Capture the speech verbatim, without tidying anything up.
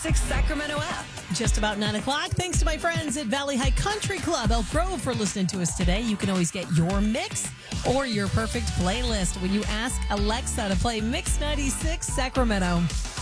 ninety-six Sacramento app. Just about nine o'clock. Thanks to my friends at Valley High Country Club, Elk Grove, for listening to us today. You can always get your mix or your perfect playlist when you ask Alexa to play Mix ninety-six Sacramento.